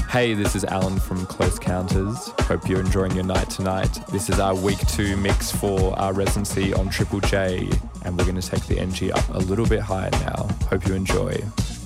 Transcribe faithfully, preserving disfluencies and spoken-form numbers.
Hey, this is Alan from Close Counters. Hope you're enjoying your night tonight. This is our week two mix for our residency on Triple J, and we're going to take the energy up a little bit higher now. Hope you enjoy.